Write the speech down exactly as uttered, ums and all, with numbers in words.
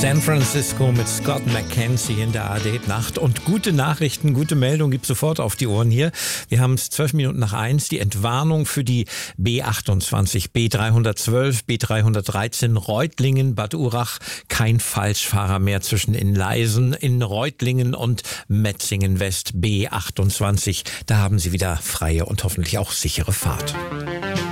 San Francisco mit Scott McKenzie in der A R D-Nacht. Und gute Nachrichten, gute Meldung gibt sofort auf die Ohren hier. Wir haben es zwölf Minuten nach eins. Die Entwarnung für die B achtundzwanzig, B dreihundertzwölf, B dreihundertdreizehn, Reutlingen, Bad Urach. Kein Falschfahrer mehr zwischen Inleisen, in Reutlingen und Metzingen West, B achtundzwanzig. Da haben Sie wieder freie und hoffentlich auch sichere Fahrt.